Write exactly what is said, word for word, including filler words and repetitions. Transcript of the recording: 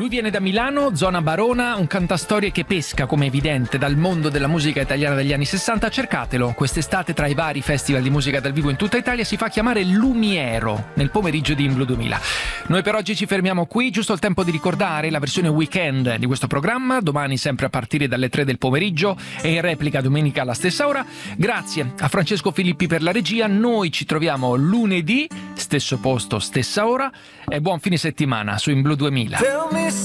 Lui viene da Milano, zona Barona, un cantastorie che pesca, come evidente, dal mondo della musica italiana degli anni sessanta. Cercatelo, quest'estate tra i vari festival di musica dal vivo in tutta Italia si fa chiamare Lumiero, nel pomeriggio di In Blue duemila. Noi per oggi ci fermiamo qui, giusto il tempo di ricordare la versione weekend di questo programma, domani sempre a partire dalle tre del pomeriggio e in replica domenica alla stessa ora. Grazie a Francesco Filippi per la regia, noi ci troviamo lunedì, stesso posto, stessa ora, e buon fine settimana su In Blue duemila.